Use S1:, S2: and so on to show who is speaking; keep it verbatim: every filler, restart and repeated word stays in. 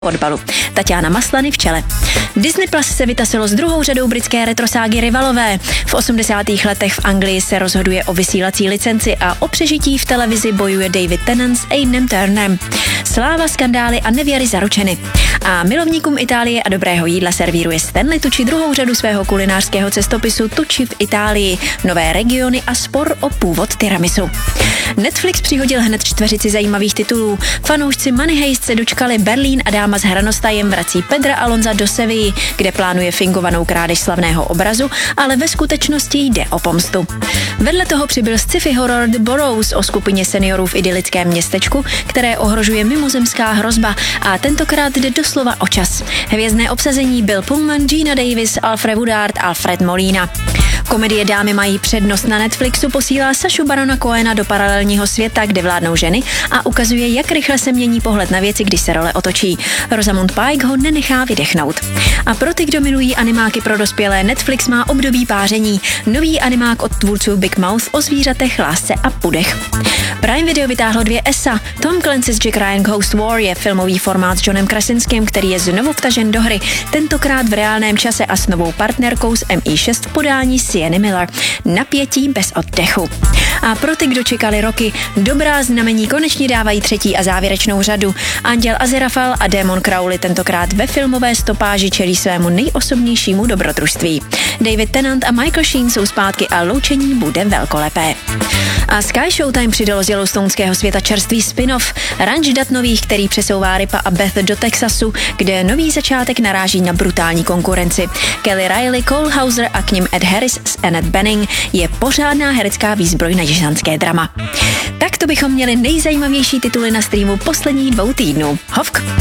S1: fotbalu. Tatiana Maslany v čele. Disney Plus se vytasilo s druhou řadou britské retroságy Rivalové. V osmdesátých letech v Anglii se rozhoduje o vysílací licenci a o přežití v televizi bojuje David Tennant s Aidanem Turnerem. Sláva, skandály a nevěry zaručeny. A milovníkům Itálie a dobrého jídla servíruje Stanley Tucci druhou řadu svého kulinářského cestopisu Tucci v Itálii, nové regiony a spor o původ tiramisu. Netflix přihodil hned čtveřici zajímavých titulů. Fanoušci Money Heist se dočkali. Berlín a dáma s hranostajem vrací Pedra Alonza do Sevilly, kde plánuje fingovanou krádež slavného obrazu, ale ve skutečnosti jde o pomstu. Vedle toho přibyl sci-fi horror The Burrows o skupině seniorů v idylickém městečku, které ohrožuje mimozemská hrozba, a tentokrát jde doslova o čas. Hvězdné obsazení Bill Pullman, Gina Davis, Alfred Woodard, Alfred Molina. Komedie Dámy mají přednost na Netflixu posílá Sašu Barona Cohena do paralelního světa, kde vládnou ženy, a ukazuje, jak rychle se mění pohled na věci, když se role otočí. Rosamund Pike ho nenechá vydechnout. A pro ty, kdo milují animáky pro dospělé, Netflix má období páření. Nový animák od tvůrců Big Mouth o zvířatech, lásce a pudech. Prime Video vytáhlo dvě esa. Tom Clancy's Jack Ryan Ghost War je filmový formát s Johnem Krasinským, který je znovu vtažen do hry, tentokrát v reálném čase a s novou partnerkou z M I šest v podání Sienny Miller. Napětí bez oddechu. A pro ty, kdo čekali roky, dobrá znamení konečně dávají třetí a závěrečnou řadu. Anděl Aziraphale a démon Crowley tentokrát ve filmové stopáži čelí svému nejosobnějšímu dobrodružství. David Tennant a Michael Sheen jsou zpátky a loučení bude velkolepé. A Sky Showtime přidalo z Yellowstoneského světa čerstvý spin-off Ranch Datnových, který přesouvá Ripa a Beth do Texasu, kde nový začátek naráží na brutální konkurenci. Kelly Riley, Cole Hauser a k nim Ed Harris s Annette Bening je pořádná herecká výzbroj na jižanské drama. Tak to bychom měli nejzajímavější tituly na streamu posledních dvou týdnů. Hovk!